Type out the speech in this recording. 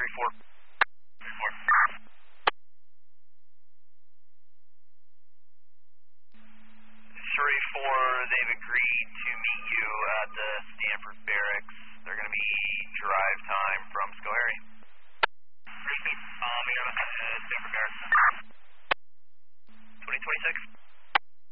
3-4. 3-4. 3-4, they've agreed to meet you at the Stanford Barracks. They're going to be drive time from Schoharie. Stanford Barracks.